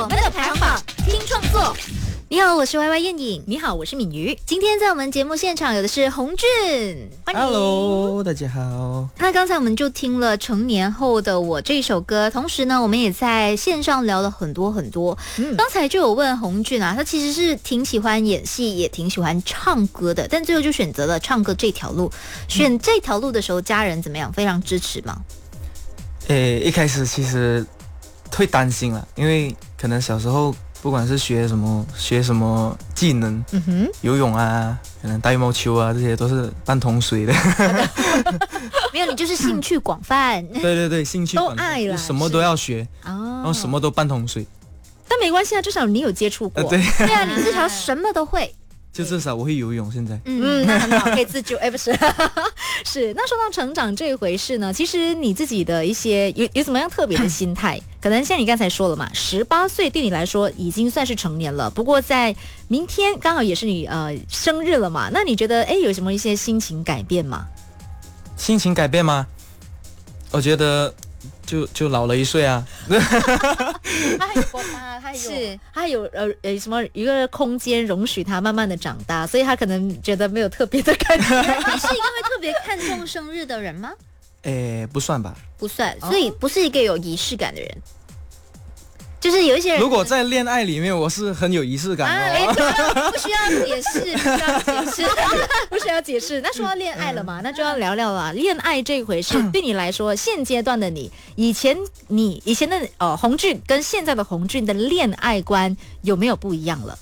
我们的排行榜，听创作。你好，我是 YY 燕颖。 你好，我是敏瑜。 今天在我们节目现场有的是洪俊，欢迎。 Hello， 大家好。 那刚才我们就听了成年后的我这首歌，同时呢，我们也在线上聊了很多。刚才就有问洪俊啊，他其实是挺喜欢演戏，也挺喜欢唱歌的，但最后就选择了唱歌这条路。选这条路的时候，家人怎么样？非常支持吗？ 一开始其实会担心啦，因为可能小时候不管是学什么技能，游泳啊，可能打羽毛球啊，这些都是半桶水的。 没有，你就是兴趣广泛。 对，兴趣广泛都爱了， 什么都要学，然后什么都半桶水。 但没关系啊，至少你有接触过。 对啊，你至少什么都会。 就至少我会游泳，现在。 那很好，可以自救。不是，是。那说到成长这一回事呢，其实你自己的一些有怎么样特别的心态？可能像你刚才说了嘛，18岁对你来说已经算是成年了。不过在明天刚好也是你生日了嘛，那你觉得有什么一些心情改变吗？ 心情改变吗？我觉得就老了1岁啊。 他还有爸爸，他有什么一个空间容许他慢慢的长大，所以他可能觉得没有特别的感觉。 你是一个会特别看重生日的人吗？ 不算吧。 不算，所以不是一个有仪式感的人。就是有一些人， 如果在恋爱里面，我是很有仪式感的。 不需要解释， 不需要解释。那说到恋爱了嘛，那就要聊聊了。恋爱这一回事，对你来说，现阶段的你，以前的洪俊跟现在的洪俊的恋爱观有没有不一样了？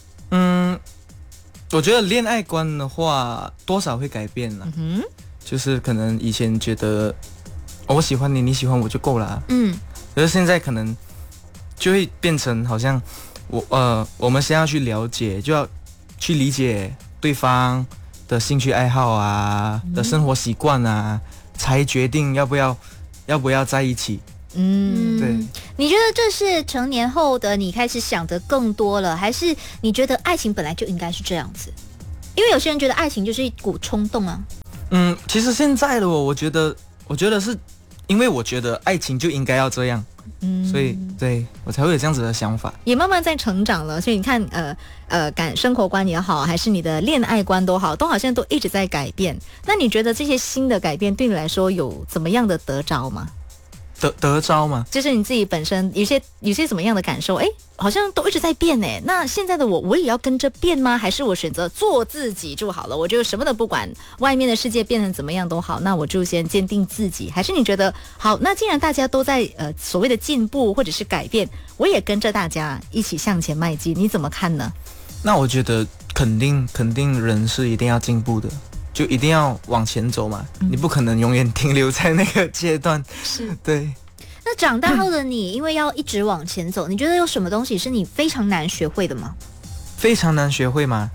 我觉得恋爱观的话，多少会改变了。就是可能以前觉得我喜欢你，你喜欢我就够了。可是现在可能就会变成好像我们先要去了解，就要去理解对方的兴趣爱好啊，的生活习惯啊，才决定要不要在一起。对。 你觉得这是成年后的你开始想得更多了，还是你觉得爱情本来就应该是这样子？因为有些人觉得爱情就是一股冲动啊。 其实现在的我觉得是因为我觉得爱情就应该要这样。所以对我才会有这样子的想法， 也慢慢在成长了。所以你看，生活观也好，还是你的恋爱观都好，都好像都一直在改变。那你觉得这些新的改变对你来说有怎么样的得着吗？ 得着吗？ 就是你自己本身有些怎么样的感受？好像都一直在变呢。那现在的我也要跟着变吗？还是我选择做自己就好了？我就什么都不管，外面的世界变成怎么样都好，那我就先坚定自己。还是你觉得好？那既然大家都在所谓的进步或者是改变，我也跟着大家一起向前迈进，你怎么看呢？ 那我觉得肯定人是一定要进步的。就一定要往前走嘛，你不可能永远停留在那个阶段。 是， 对。 那长大后的你，因为要一直往前走，你觉得有什么东西是你非常难学会的吗？ 非常难学会吗？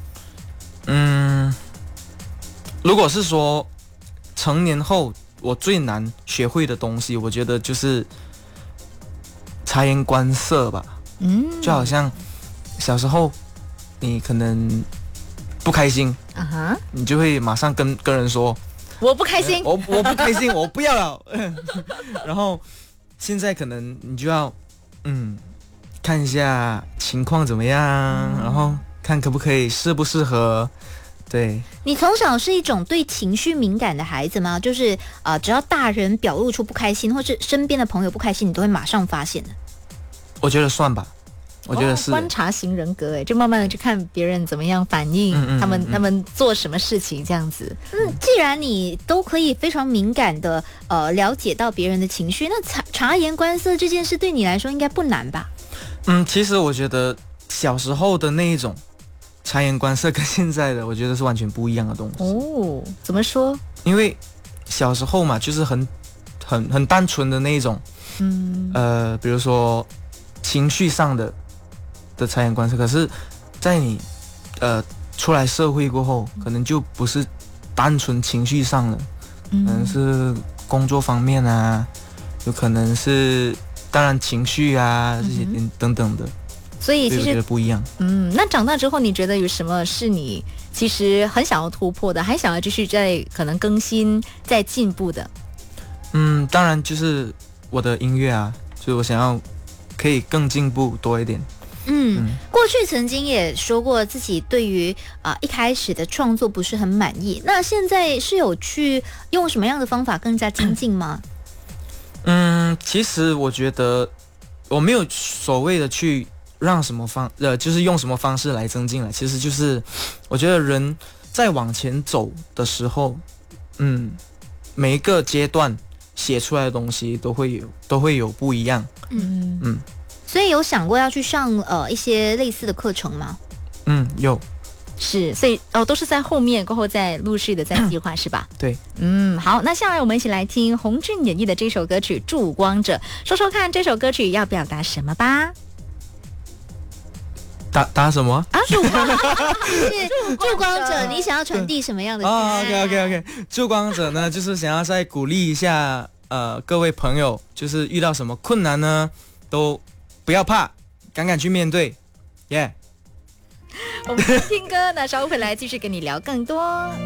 如果是说成年后我最难学会的东西，我觉得就是察言观色吧。就好像小时候你可能不开心，你就会马上跟人说我不开心， 我不开心，我不要了。然后现在可能你就要看一下情况怎么样，然后看可不可以适不适合。对。 你从小是一种对情绪敏感的孩子吗？就是只要大人表露出不开心，或是身边的朋友不开心，你都会马上发现的。 我觉得算吧。我觉得是观察型人格，就慢慢的去看别人怎么样反应，他们做什么事情这样子。 既然你都可以非常敏感的了解到别人的情绪，那察言观色这件事对你来说应该不难吧？ 其实我觉得小时候的那一种察言观色跟现在的我觉得是完全不一样的东西。 怎么说？ 因为小时候嘛，就是很单纯的那一种，比如说情绪上的察言观色，可是在你出来社会过后，可能就不是单纯情绪上了，可能是工作方面啊，有可能是当然情绪啊这些等等的， 所以其实我觉得不一样。 那长大之后你觉得有什么是你其实很想要突破的，还想要继续在可能更新在进步的？ 当然就是我的音乐啊，就是我想要可以更进步多一点。 过去曾经也说过自己对于一开始的创作不是很满意，那现在是有去用什么样的方法更加精进吗？ 其实我觉得我没有所谓的去让什么就是用什么方式来增进了，其实就是我觉得人在往前走的时候，每一个阶段写出来的东西都会有不一样。 所以有想过要去上一些类似的课程吗？ 有。 是，所以都是在后面过后再陆续的在计划是吧？ 对。 好，那下来我们一起来听洪俊演绎的这首歌曲《驻光者》，说说看这首歌曲要表达什么吧。 打什么啊？ 驻光者，你想要传递什么样的 ？OK， 驻光者呢，就是想要再鼓励一下各位朋友，就是遇到什么困难呢，都不要怕，敢去面对，耶！ 我们听歌，那稍后回来继续跟你聊更多。